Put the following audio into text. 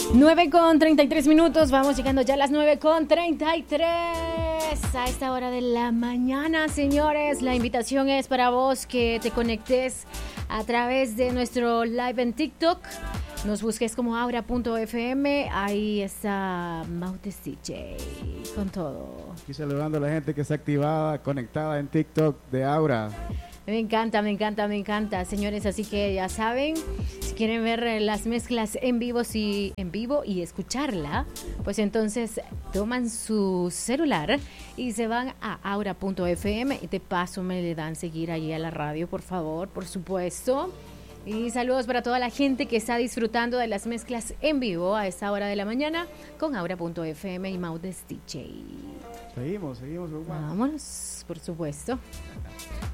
9:33, vamos llegando ya a las 9:33 a esta hora de la mañana, señores. La invitación es para vos que te conectes a través de nuestro live en TikTok. Nos busques como aura.fm, ahí está Mautes DJ con todo. Aquí saludando a la gente que está activada, conectada en TikTok de Aura. Me encanta, señores, así que ya saben, si quieren ver las mezclas en vivo y escucharla, pues entonces toman su celular y se van a aura.fm y de paso me le dan seguir allí a la radio, por favor, por supuesto. Y saludos para toda la gente que está disfrutando de las mezclas en vivo a esta hora de la mañana con aura.fm y Mautes DJ. Seguimos. Vámonos, por supuesto.